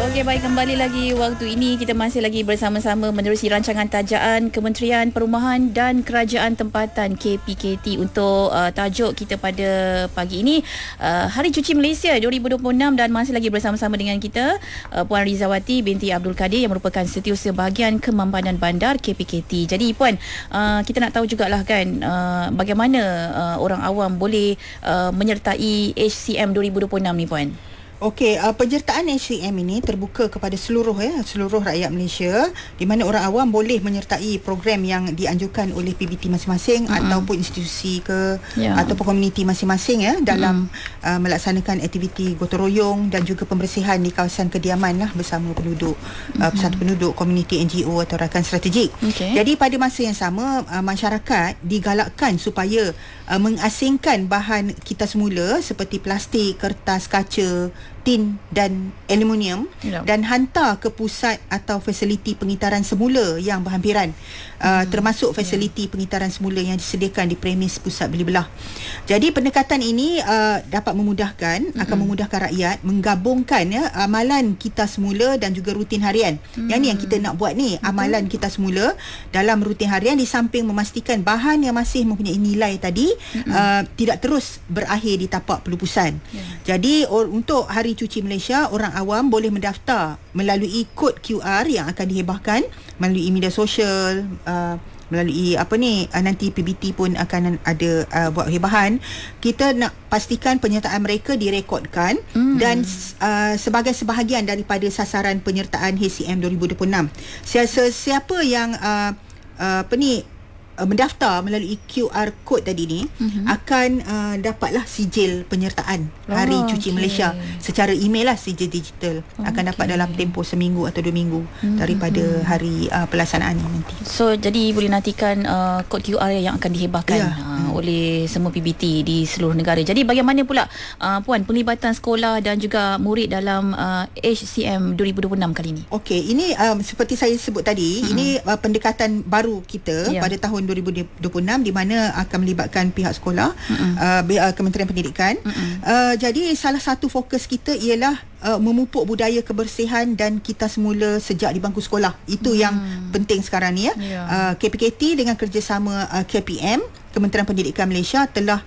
Okey, baik, kembali lagi waktu ini kita masih lagi bersama-sama menerusi rancangan tajaan Kementerian Perumahan dan Kerajaan Tempatan KPKT untuk tajuk kita pada pagi ini, Hari Cuci Malaysia 2026, dan masih lagi bersama-sama dengan kita Puan Rizawati binti Abdul Kadir yang merupakan Setiausaha Bahagian Kemampanan Bandar KPKT. Jadi Puan, kita nak tahu jugalah kan bagaimana orang awam boleh menyertai HCM 2026 ni Puan. Okey, penyertaan HCM ini terbuka kepada seluruh rakyat Malaysia, di mana orang awam boleh menyertai program yang dianjurkan oleh PBT masing-masing ataupun institusi ataupun komuniti masing-masing dalam melaksanakan aktiviti gotong royong dan juga pembersihan di kawasan kediaman bersama penduduk, persatuan penduduk, komuniti NGO atau rakan strategik. Jadi pada masa yang sama, masyarakat digalakkan supaya mengasingkan bahan kita semula seperti plastik, kertas, kaca, tin dan aluminium dan hantar ke pusat atau fasiliti pengitaran semula yang berhampiran, termasuk fasiliti pengitaran semula yang disediakan di premis pusat beli belah. Jadi pendekatan ini dapat memudahkan, akan memudahkan rakyat menggabungkan amalan kita semula dan juga rutin harian. Yang ni yang kita nak buat ni, amalan kita semula dalam rutin harian, di samping memastikan bahan yang masih mempunyai nilai tadi tidak terus berakhir di tapak pelupusan. Jadi untuk Hari Cuci Malaysia, orang awam boleh mendaftar melalui kod QR yang akan dihebahkan melalui media sosial, melalui nanti PBT pun akan ada buat hebahan. Kita nak pastikan penyertaan mereka direkodkan dan sebagai sebahagian daripada sasaran penyertaan HCM 2026. Siapa yang mendaftar melalui QR code tadi ni akan dapatlah sijil penyertaan Hari Cuci Malaysia secara email sijil digital. Akan dapat dalam tempoh seminggu atau 2 minggu daripada hari pelaksanaan nanti. So jadi boleh nantikan kod QR yang akan dihebahkan oleh semua PBT di seluruh negara. Jadi bagaimana pula Puan penglibatan sekolah dan juga murid dalam HCM 2026 kali ini? Okey, ini seperti saya sebut tadi, ini pendekatan baru kita pada tahun 2026, di mana akan melibatkan pihak sekolah, Kementerian Pendidikan. Jadi salah satu fokus kita ialah memupuk budaya kebersihan dan kita semula sejak di bangku sekolah. Itu yang penting sekarang ni KPKT dengan kerjasama KPM, Kementerian Pendidikan Malaysia telah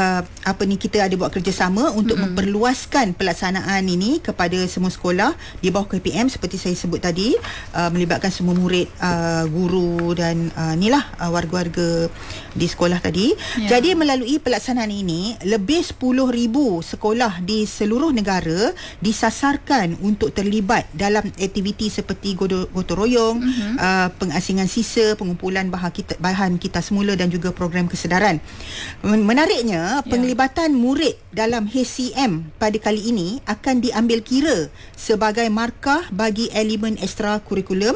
kita ada buat kerjasama untuk memperluaskan pelaksanaan ini kepada semua sekolah di bawah KPM seperti saya sebut tadi, melibatkan semua murid, guru dan warga-warga di sekolah tadi. Jadi melalui pelaksanaan ini, lebih 10,000 sekolah di seluruh negara disasarkan untuk terlibat dalam aktiviti seperti gotong royong, pengasingan sisa, pengumpulan bahan kita semula dan juga program kesedaran. Menariknya, penglibatan murid dalam HCM pada kali ini akan diambil kira sebagai markah bagi elemen ekstrakurikulum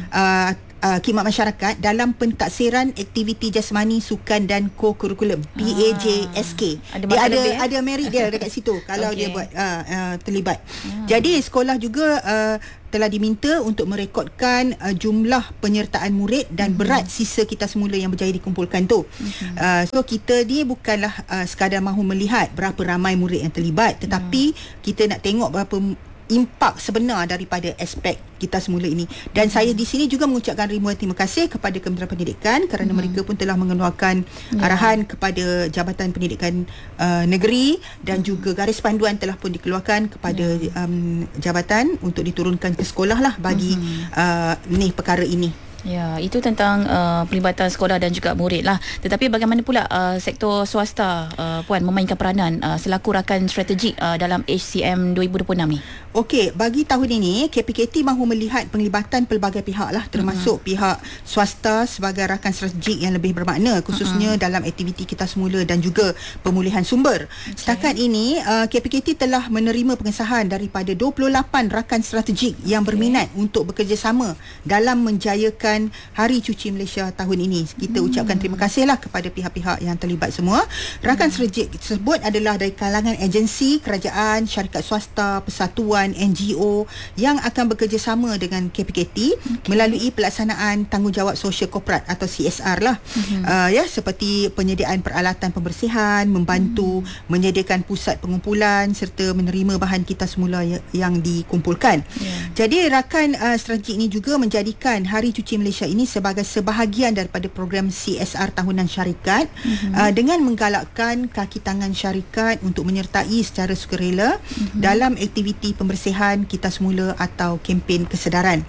khidmat masyarakat dalam pentaksiran aktiviti jasmani, sukan dan co-curriculum, PAJSK. Ada merit dia dekat situ kalau dia buat terlibat. Jadi sekolah juga telah diminta untuk merekodkan jumlah penyertaan murid dan berat sisa kita semula yang berjaya dikumpulkan tu. So kita ni bukanlah sekadar mahu melihat berapa ramai murid yang terlibat, tetapi kita nak tengok berapa impak sebenar daripada aspek kita semula ini. Dan saya di sini juga mengucapkan ribuan terima kasih kepada Kementerian Pendidikan kerana mereka pun telah mengeluarkan arahan kepada Jabatan Pendidikan Negeri dan juga garis panduan telah pun dikeluarkan kepada jabatan untuk diturunkan ke sekolah bagi perkara ini. Ya, itu tentang pelibatan sekolah dan juga murid lah. Tetapi bagaimana pula sektor swasta Puan memainkan peranan selaku rakan strategik dalam HCM 2026 ni? Okey, bagi tahun ini KPKT mahu melihat penglibatan pelbagai pihak termasuk pihak swasta sebagai rakan strategik yang lebih bermakna, khususnya dalam aktiviti kita semula dan juga pemulihan sumber. Setakat ini KPKT telah menerima pengesahan daripada 28 rakan strategik yang berminat untuk bekerjasama dalam menjayakan Hari Cuci Malaysia tahun ini. Kita ucapkan terima kasihlah kepada pihak-pihak yang terlibat semua. Rakan strategik tersebut adalah dari kalangan agensi kerajaan, syarikat swasta, persatuan persekutuan NGO yang akan bekerjasama dengan KPKT melalui pelaksanaan tanggungjawab sosial korporat atau CSR lah. Ya, seperti penyediaan peralatan pembersihan, membantu menyediakan pusat pengumpulan serta menerima bahan kita semula yang dikumpulkan. Jadi rakan strategik ini juga menjadikan Hari Cuci Malaysia ini sebagai sebahagian daripada program CSR tahunan syarikat dengan menggalakkan kaki tangan syarikat untuk menyertai secara sukarela dalam aktiviti pembersihan kita semula atau kempen kesedaran.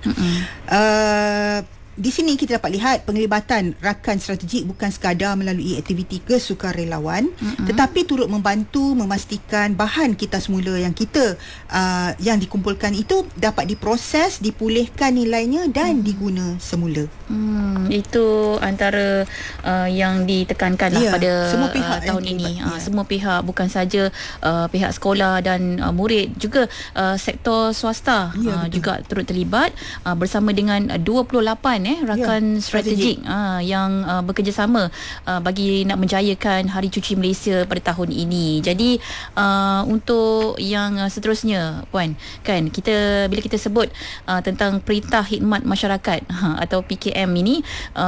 Di sini kita dapat lihat penglibatan rakan strategik bukan sekadar melalui aktiviti kesukarelawan tetapi turut membantu memastikan bahan kita semula yang kita yang dikumpulkan itu dapat diproses, dipulihkan nilainya dan diguna semula. Itu antara yang ditekankan lah pada semua pihak tahun ini. Semua pihak, bukan saja pihak sekolah dan murid, juga sektor swasta juga turut terlibat bersama dengan 28 rakan strategik yang bekerjasama bagi nak menjayakan Hari Cuci Malaysia pada tahun ini. Jadi untuk yang seterusnya, Puan, kan bila kita sebut tentang Perintah Khidmat Masyarakat atau PKM ini,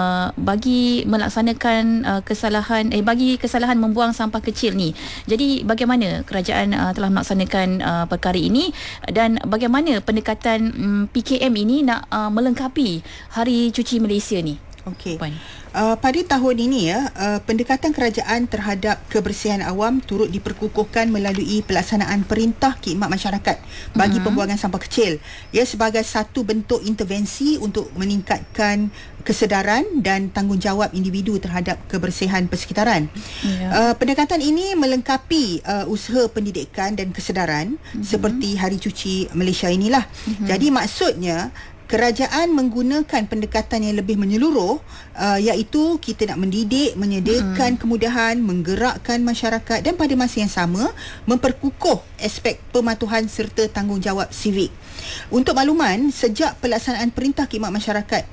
bagi melaksanakan bagi kesalahan membuang sampah kecil ni. Jadi bagaimana kerajaan telah melaksanakan perkara ini dan bagaimana pendekatan PKM ini nak melengkapi Hari Cuci Malaysia ni? Okey. Pada tahun ini pendekatan kerajaan terhadap kebersihan awam turut diperkukuhkan melalui pelaksanaan Perintah Khidmat Masyarakat bagi pembuangan sampah kecil, sebagai satu bentuk intervensi untuk meningkatkan kesedaran dan tanggungjawab individu terhadap kebersihan persekitaran. Pendekatan ini melengkapi usaha pendidikan dan kesedaran seperti Hari Cuci Malaysia inilah. Jadi maksudnya kerajaan menggunakan pendekatan yang lebih menyeluruh, iaitu kita nak mendidik, menyediakan kemudahan, menggerakkan masyarakat dan pada masa yang sama memperkukuh aspek pematuhan serta tanggungjawab sivik. Untuk makluman, sejak pelaksanaan Perintah Khidmat Masyarakat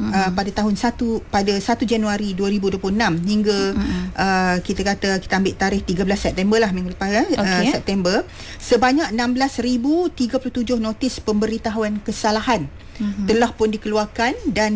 pada 1 Januari 2026 hingga kita ambil tarikh 13 September lah, minggu lepas September, sebanyak 16,037 notis pemberitahuan kesalahan telah pun dikeluarkan dan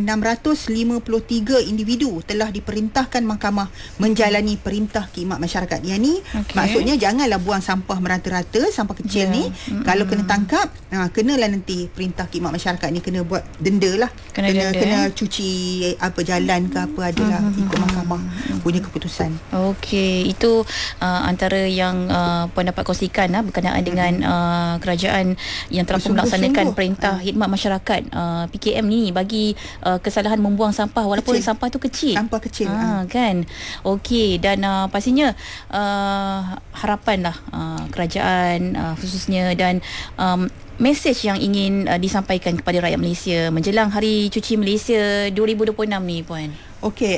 653 individu telah diperintahkan mahkamah menjalani Perintah Khidmat Masyarakat. Yang ni maksudnya janganlah buang sampah merata-rata, sampah kecil ni. Kalau kena tangkap, kenalah nanti Perintah Khidmat Masyarakat ni kena buat denda lah. Kena cuci jalan ke apa adalah ikut mahkamah punya keputusan. Okey, itu antara yang Puan dapat kongsikan berkenaan dengan kerajaan yang telah pun melaksanakan Perintah Khidmat Masyarakat PKM ni bagi kesalahan membuang sampah walaupun sampah tu kecil. Sampah kecil. Kan. Okey, dan pastinya harapanlah kerajaan khususnya dan mesej yang ingin disampaikan kepada rakyat Malaysia menjelang Hari Cuci Malaysia 2026 ni, Puan. Okey,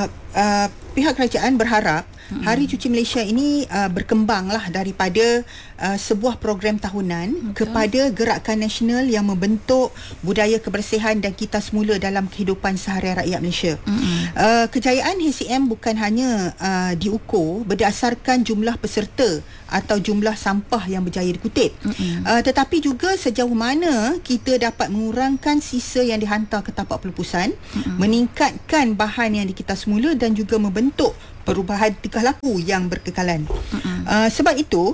pihak kerajaan berharap Hari Cuci Malaysia ini berkembanglah daripada sebuah program tahunan kepada gerakan nasional yang membentuk budaya kebersihan dan kita semula dalam kehidupan seharian rakyat Malaysia. Kejayaan HCM bukan hanya diukur berdasarkan jumlah peserta atau jumlah sampah yang berjaya dikutip, tetapi juga sejauh mana kita dapat mengurangkan sisa yang dihantar ke tapak pelupusan, meningkatkan bahan yang kita semula dan juga membentuk perubahan tingkah laku yang berkekalan. Sebab itu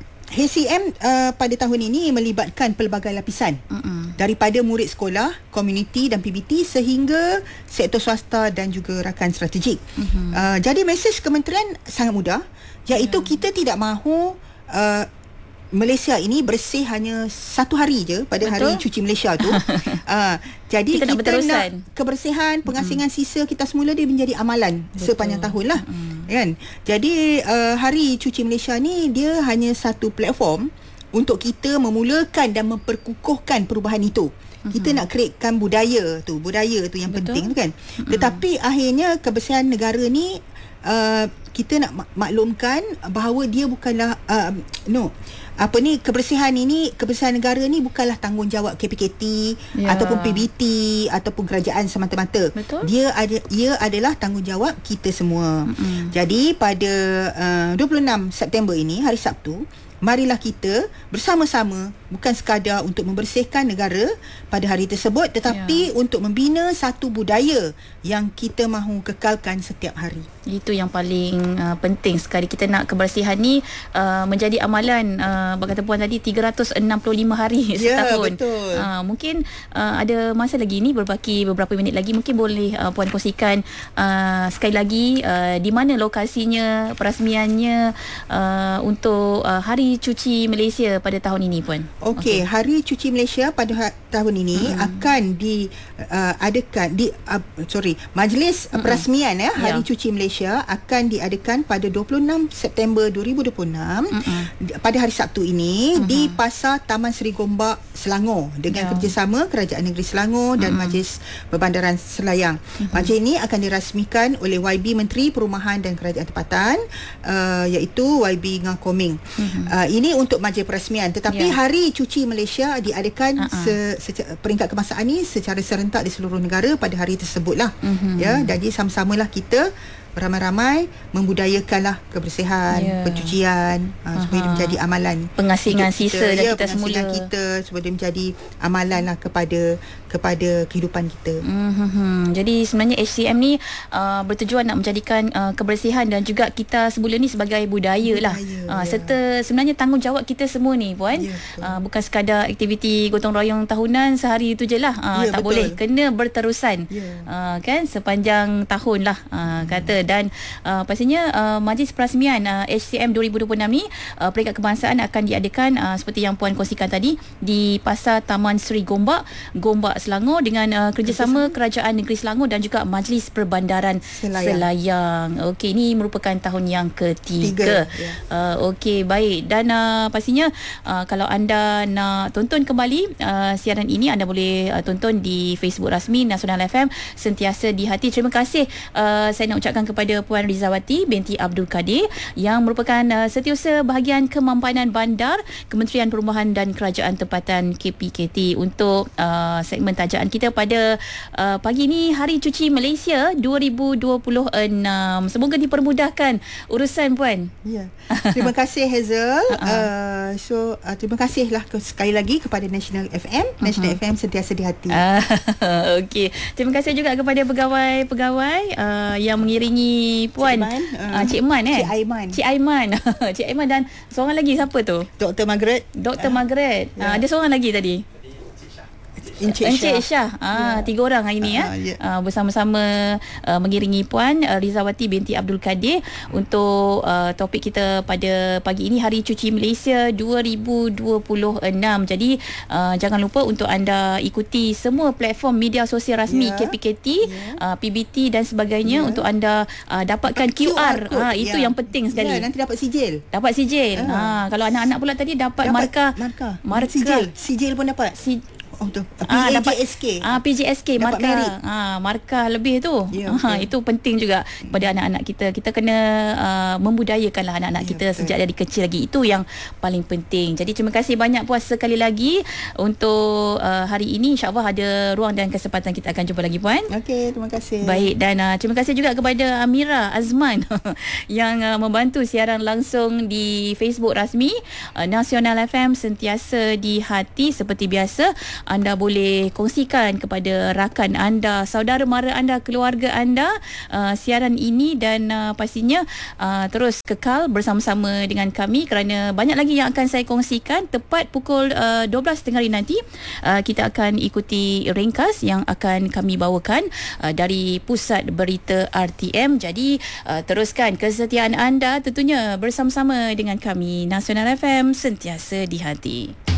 HCM pada tahun ini melibatkan pelbagai lapisan, daripada murid sekolah, komuniti dan PBT sehingga sektor swasta dan juga rakan strategik. Jadi mesej kementerian sangat mudah, iaitu kita tidak mahu Malaysia ini bersih hanya satu hari je pada Hari Cuci Malaysia tu. Jadi kita nak kebersihan, pengasingan sisa kita semula dia menjadi amalan sepanjang tahun lah. Kan? Jadi Hari Cuci Malaysia ni dia hanya satu platform untuk kita memulakan dan memperkukuhkan perubahan itu. Kita nak createkan budaya tu yang penting tu kan. Tetapi akhirnya kebersihan negara ni kita nak maklumkan bahawa dia bukanlah kebersihan negara ni bukanlah tanggungjawab KPKT ataupun PBT ataupun kerajaan semata-mata. Ia adalah tanggungjawab kita semua. Jadi pada 26 September ini, hari Sabtu, marilah kita bersama-sama bukan sekadar untuk membersihkan negara pada hari tersebut, tetapi untuk membina satu budaya yang kita mahu kekalkan setiap hari. Itu yang paling penting sekali. Kita nak kebersihan ni menjadi amalan kata Puan tadi 365 hari setahun. Betul. Mungkin ada masa lagi ni, berbaki beberapa minit lagi, mungkin boleh Puan kongsikan sekali lagi di mana lokasinya, perasmiannya untuk Hari Cuci Malaysia pada tahun ini, Puan. Okey, Hari Cuci Malaysia pada tahun ini akan diadakan majlis perasmian Hari Cuci Malaysia akan diadakan pada 26 September 2026 pada hari Sabtu ini di Pasar Taman Seri Gombak, Selangor dengan kerjasama Kerajaan Negeri Selangor dan Majlis Perbandaran Selayang. Majlis ini akan dirasmikan oleh YB Menteri Perumahan dan Kerajaan Tempatan, iaitu YB Ngah Koming. Ini untuk majlis perasmian, tetapi Hari Cuci Malaysia diadakan peringkat kebangsaan ni secara serentak di seluruh negara pada hari tersebutlah. Jadi sama-samalah kita beramai-ramai membudayakanlah kebersihan, pencucian, supaya dia menjadi amalan, pengasingan sisa dan kita semula, kita supaya dia menjadi amalan lah kepada kehidupan kita. Jadi sebenarnya HCM ni bertujuan nak menjadikan kebersihan dan juga kita semula ni sebagai budaya lah, serta sebenarnya tanggungjawab kita semua ni, Puan. Bukan sekadar aktiviti gotong royong tahunan sehari itu je lah, tak betul. Boleh, kena berterusan kan sepanjang tahun lah kata. Dan pastinya majlis perasmian HCM 2026 ni peringkat kebangsaan akan diadakan seperti yang Puan kongsikan tadi di Pasar Taman Seri Gombak, Selangor dengan kerjasama Kerajaan Negeri Selangor dan juga Majlis Perbandaran Selayang. Okey, ini merupakan tahun yang ketiga. Okey, baik. Dan pastinya kalau anda nak tonton kembali siaran ini, anda boleh tonton di Facebook rasmi Nasional FM Sentiasa di Hati. Terima kasih saya nak ucapkan kepada Puan Rizawati binti Abdul Kadir yang merupakan Setiausaha Bahagian Kemampanan Bandar Kementerian Perumahan dan Kerajaan Tempatan KPKT untuk segmen tajaan kita pada pagi ni, Hari Cuci Malaysia 2026. Semoga dipermudahkan urusan, Puan. Terima kasih, Hazel. Terima kasihlah sekali lagi kepada National FM. National FM Sentiasa di Hati. Okey. Terima kasih juga kepada pegawai-pegawai yang mengiringi Puan, Cik Man Cik Aiman Cik Aiman dan seorang lagi, siapa tu? Dr. Margaret. Ada seorang lagi tadi, Encik Syah. Tiga orang hari ni bersama-sama mengiringi Puan Rizawati binti Abdul Kadir untuk topik kita pada pagi ini, Hari Cuci Malaysia 2026. Jadi jangan lupa untuk anda ikuti semua platform media sosial rasmi KPKT, PBT dan sebagainya untuk anda dapatkan QR itu yang penting sekali. Nanti dapat sijil. Kalau anak-anak pula tadi dapat markah. Sijil pun dapat. PJSK markah lebih tu. Itu penting juga kepada anak-anak kita. Kita kena membudayakanlah anak-anak kita sejak dari kecil lagi. Itu yang paling penting. Jadi terima kasih banyak, Puan, sekali lagi untuk hari ini. InsyaAllah ada ruang dan kesempatan kita akan jumpa lagi, Puan. Okey, terima kasih. Baik, dan terima kasih juga kepada Amira Azman yang membantu siaran langsung di Facebook rasmi Nasional FM Sentiasa di Hati. Seperti biasa, anda boleh kongsikan kepada rakan anda, saudara mara anda, keluarga anda siaran ini dan pastinya terus kekal bersama-sama dengan kami kerana banyak lagi yang akan saya kongsikan. Tepat pukul 12.30 nanti kita akan ikuti ringkas yang akan kami bawakan dari Pusat Berita RTM. Jadi teruskan kesetiaan anda tentunya bersama-sama dengan kami Nasional FM Sentiasa di Hati.